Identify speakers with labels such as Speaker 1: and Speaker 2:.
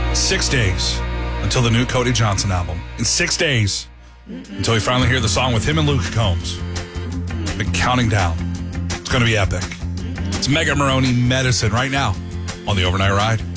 Speaker 1: 6 days until the new Cody Johnson album. In 6 days until we finally hear the song with him and Luke Combs. Been counting down. It's going to be epic. It's Mega Maroney Medicine right now on the Overnight Ride.